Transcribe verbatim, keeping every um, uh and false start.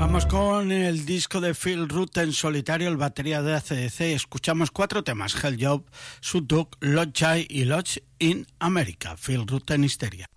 Vamos con el disco de Phil Rudd en solitario, el batería de A C D C. Escuchamos cuatro temas: Hell Job, Suduk, Lodge y Lodge in America. Phil Rudd en Histeria.